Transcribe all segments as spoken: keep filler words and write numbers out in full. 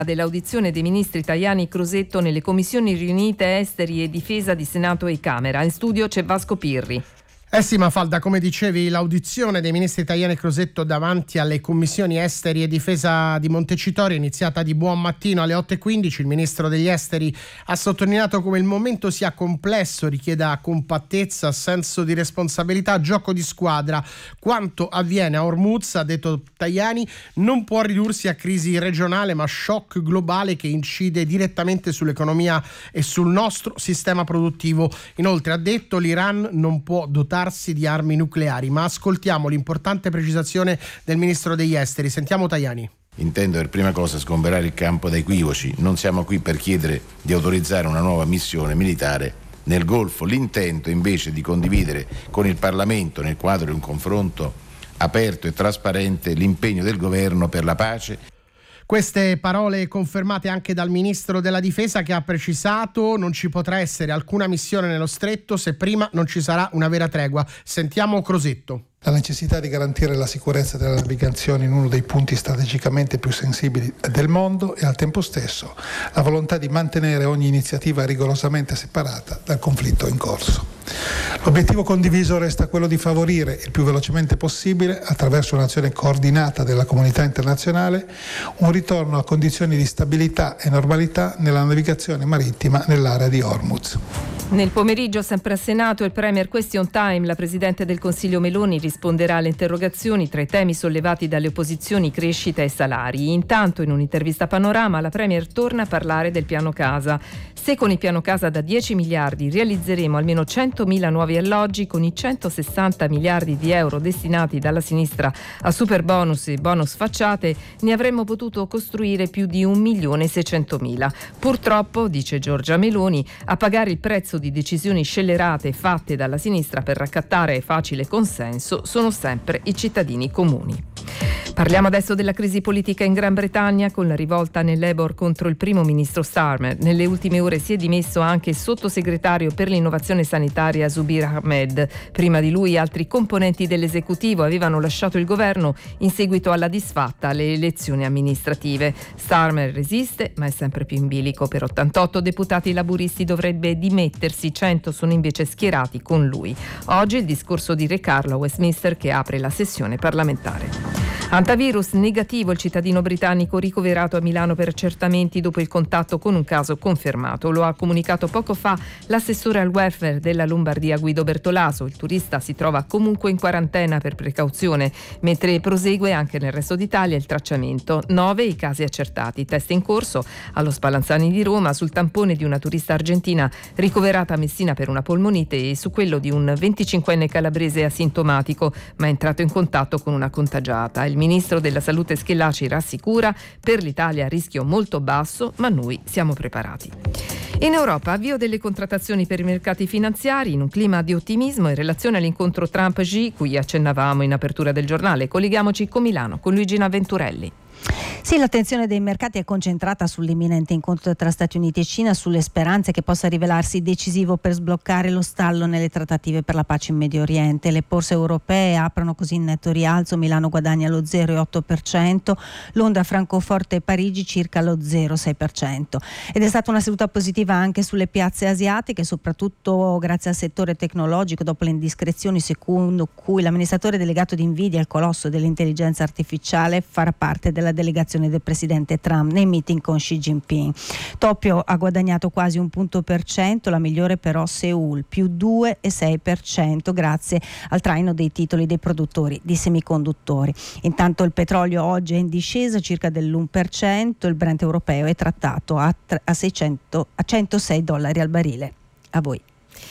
dell'audizione dei ministri Tajani e Crosetto nelle commissioni riunite esteri e difesa di Senato e Camera. In studio c'è Vasco Pirri. Eh sì, Mafalda, come dicevi, l'audizione dei ministri Tajani e Crosetto davanti alle commissioni esteri e difesa di Montecitorio è iniziata di buon mattino alle otto e quindici. Il ministro degli esteri ha sottolineato come il momento sia complesso, richieda compattezza, senso di responsabilità, gioco di squadra. Quanto avviene a Hormuz, ha detto Tajani, non può ridursi a crisi regionale ma shock globale che incide direttamente sull'economia e sul nostro sistema produttivo. Inoltre ha detto l'Iran non può dotare di armi nucleari, ma ascoltiamo l'importante precisazione del ministro degli esteri. Sentiamo Tajani. Intendo per prima cosa sgomberare il campo da equivoci. Non siamo qui per chiedere di autorizzare una nuova missione militare nel Golfo. L'intento è invece di condividere con il Parlamento, nel quadro di un confronto aperto e trasparente, l'impegno del governo per la pace. Queste parole confermate anche dal ministro della difesa, che ha precisato non ci potrà essere alcuna missione nello stretto se prima non ci sarà una vera tregua. Sentiamo Crosetto. La necessità di garantire la sicurezza della navigazione in uno dei punti strategicamente più sensibili del mondo e al tempo stesso la volontà di mantenere ogni iniziativa rigorosamente separata dal conflitto in corso. L'obiettivo condiviso resta quello di favorire il più velocemente possibile, attraverso un'azione coordinata della comunità internazionale, un ritorno a condizioni di stabilità e normalità nella navigazione marittima nell'area di Hormuz. Nel pomeriggio, sempre a Senato, il Premier Question Time, la Presidente del Consiglio Meloni risponderà alle interrogazioni. Tra i temi sollevati dalle opposizioni, crescita e salari. Intanto, in un'intervista a Panorama, la Premier torna a parlare del piano casa. Se con il piano casa da dieci miliardi realizzeremo almeno centomila nuovi alloggi, con i centosessanta miliardi di euro destinati dalla sinistra a super bonus e bonus facciate, ne avremmo potuto costruire più di un milione e seicentomila. Purtroppo, dice Giorgia Meloni, a pagare il prezzo di decisioni scellerate fatte dalla sinistra per raccattare facile consenso sono sempre i cittadini comuni. Parliamo adesso della crisi politica in Gran Bretagna, con la rivolta nel Labour contro il primo ministro Starmer. Nelle ultime ore si è dimesso anche il sottosegretario per l'innovazione sanitaria Zubir Ahmed. Prima di lui altri componenti dell'esecutivo avevano lasciato il governo in seguito alla disfatta alle elezioni amministrative. Starmer resiste, ma è sempre più in bilico. Per ottantotto deputati laburisti dovrebbe dimettersi, cento sono invece schierati con lui. Oggi il discorso di Re Carlo a Westminster, che apre la sessione parlamentare. Antivirus negativo il cittadino britannico ricoverato a Milano per accertamenti dopo il contatto con un caso confermato. Lo ha comunicato poco fa l'assessore al welfare della Lombardia Guido Bertolaso. Il turista si trova comunque in quarantena per precauzione, mentre prosegue anche nel resto d'Italia il tracciamento. Nove i casi accertati. Test in corso allo Spallanzani di Roma sul tampone di una turista argentina ricoverata a Messina per una polmonite e su quello di un venticinquenne calabrese asintomatico ma entrato in contatto con una contagiata. Il ministro della Salute Schillaci rassicura: per l'Italia rischio molto basso, ma noi siamo preparati. In Europa, avvio delle contrattazioni per i mercati finanziari in un clima di ottimismo in relazione all'incontro Trump-Xi, cui accennavamo in apertura del giornale. Colleghiamoci con Milano, con Luigina Venturelli. Sì, l'attenzione dei mercati è concentrata sull'imminente incontro tra Stati Uniti e Cina, sulle speranze che possa rivelarsi decisivo per sbloccare lo stallo nelle trattative per la pace in Medio Oriente. Le borse europee aprono così in netto rialzo, Milano guadagna lo zero virgola otto per cento, Londra, Francoforte e Parigi circa lo zero virgola sei per cento. Ed è stata una seduta positiva anche sulle piazze asiatiche, soprattutto grazie al settore tecnologico, dopo le indiscrezioni secondo cui l'amministratore delegato di Nvidia, il colosso dell'intelligenza artificiale, farà parte della delegazione del presidente Trump nei meeting con Xi Jinping. Tokyo ha guadagnato quasi un punto percento, la migliore però Seoul, più due virgola sei per cento grazie al traino dei titoli dei produttori di semiconduttori. Intanto il petrolio oggi è in discesa circa dell'uno per cento, il Brent europeo è trattato a, a, seicento, a centosei dollari al barile. A voi.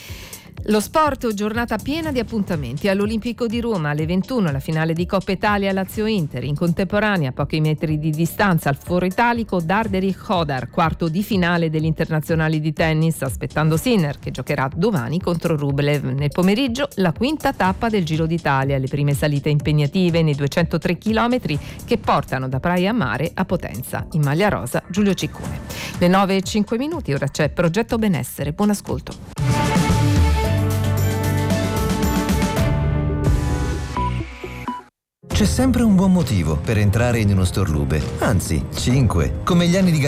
Lo sport, giornata piena di appuntamenti. All'Olimpico di Roma alle ventuno la finale di Coppa Italia Lazio-Inter. In contemporanea, a pochi metri di distanza, al Foro Italico Darderic Hodar, quarto di finale degli internazionali di tennis, aspettando Sinner che giocherà domani contro Rublev. Nel pomeriggio la quinta tappa del Giro d'Italia, le prime salite impegnative nei duecentotré chilometri che portano da Praia a Mare a Potenza. In maglia rosa Giulio Ciccone. Le nove e cinque minuti, ora c'è Progetto Benessere. Buon ascolto. C'è sempre un buon motivo per entrare in uno Storlube, anzi cinque, come gli anni di garanzia